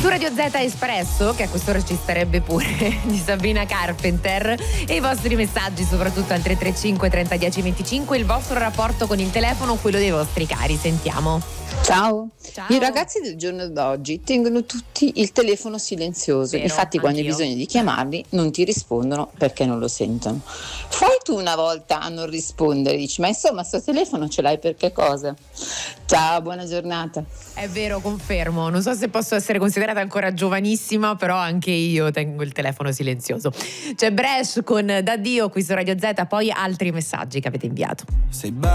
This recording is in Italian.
Su Radio Z Espresso, che a quest'ora ci starebbe pure, di Sabrina Carpenter, e i vostri messaggi, soprattutto al 335 30 10 25, il vostro rapporto con il telefono, quello dei vostri cari. Sentiamo. Ciao. Ciao. I ragazzi del giorno d'oggi tengono tutti il telefono silenzioso. Vero, Infatti quando hai anch'io. bisogno di chiamarli non ti rispondono perché non lo sentono. Fai tu una volta a non rispondere, dici ma insomma sto telefono ce l'hai per che cosa? Ciao, buona giornata. È vero, confermo. Non so se posso essere considerata ancora giovanissima, però anche io tengo il telefono silenzioso. C'è Bresh con D'addio qui su Radio Z, poi altri messaggi che avete inviato. Sei